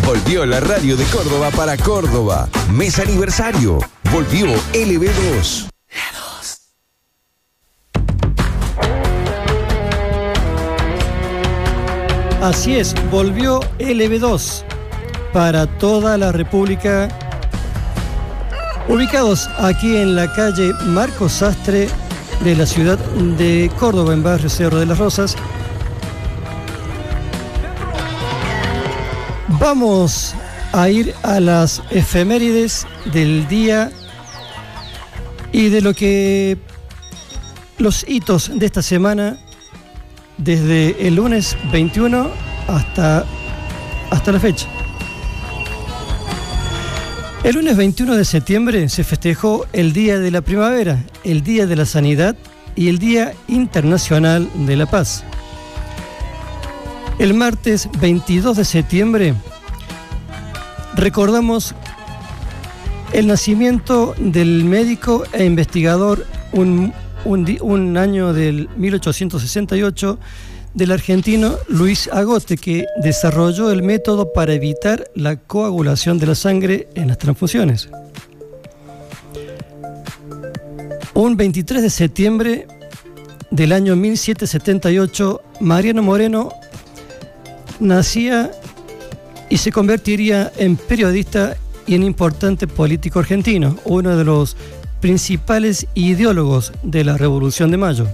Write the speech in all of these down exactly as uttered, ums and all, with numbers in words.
Volvió la radio de Córdoba para Córdoba. Mes aniversario. Volvió L B dos. Así es, volvió L B dos para toda la República. Ubicados aquí en la calle Marcos Sastre de la ciudad de Córdoba, en barrio Cerro de las Rosas. Vamos a ir a las efemérides del día y de lo que los hitos de esta semana, desde el lunes veintiuno hasta, hasta la fecha. El lunes veintiuno de septiembre se festejó el Día de la Primavera, el Día de la Sanidad y el Día Internacional de la Paz. El martes veintidós de septiembre recordamos el nacimiento del médico e investigador un, un, un año del mil ochocientos sesenta y ocho del argentino Luis Agote, que desarrolló el método para evitar la coagulación de la sangre en las transfusiones. Un veintitrés de septiembre del año mil setecientos setenta y ocho, Mariano Moreno nacía y se convertiría en periodista y en importante político argentino, uno de los principales ideólogos de la Revolución de Mayo.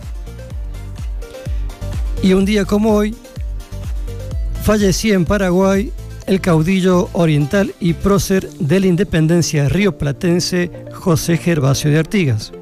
Y un día como hoy, fallecía en Paraguay el caudillo oriental y prócer de la independencia rioplatense José Gervasio de Artigas.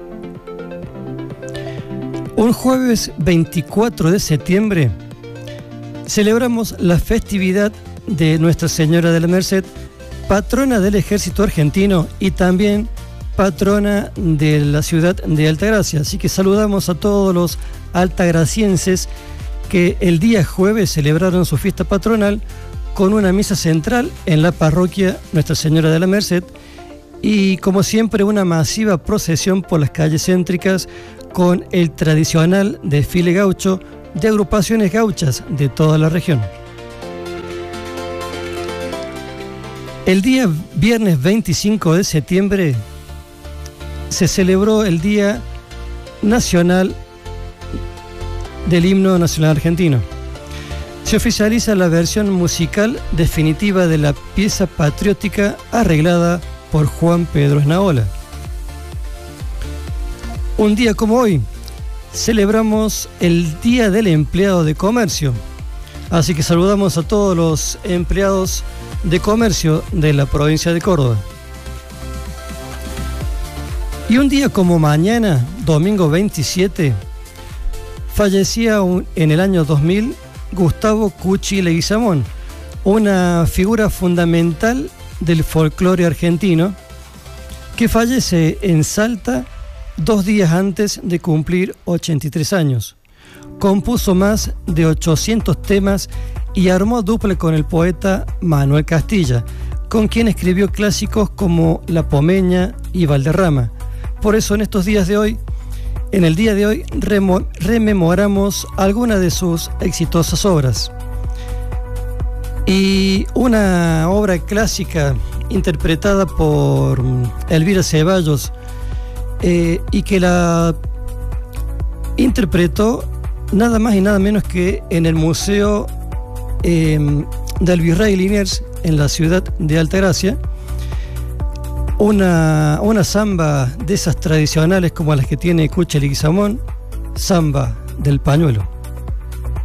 Un jueves veinticuatro de septiembre celebramos la festividad de Nuestra Señora de la Merced, patrona del ejército argentino y también patrona de la ciudad de Altagracia. Así que saludamos a todos los altagracienses que el día jueves celebraron su fiesta patronal con una misa central en la parroquia Nuestra Señora de la Merced y, como siempre, una masiva procesión por las calles céntricas con el tradicional desfile gaucho de agrupaciones gauchas de toda la región. El día viernes veinticinco de septiembre se celebró el Día Nacional del Himno Nacional Argentino. Se oficializa la versión musical definitiva de la pieza patriótica arreglada por Juan Pedro Esnaola. Un día como hoy, celebramos el Día del Empleado de Comercio. Así que saludamos a todos los empleados de comercio de la provincia de Córdoba. Y un día como mañana, domingo veintisiete, fallecía un, en el año dos mil Gustavo Cuchi Leguizamón, una figura fundamental del folclore argentino, que fallece en Salta dos días antes de cumplir ochenta y tres años. Compuso más de ochocientos temas y armó dupla con el poeta Manuel Castilla, con quien escribió clásicos como La Pomeña y Valderrama. Por eso en estos días de hoy, en el día de hoy, remo, rememoramos algunas de sus exitosas obras. Y una obra clásica interpretada por Elvira Ceballos eh, y que la interpretó nada más y nada menos que en el Museo eh, del Virrey Liniers en la ciudad de Altagracia. Una, una samba de esas tradicionales como las que tiene Cuchi Leguizamón, samba del pañuelo.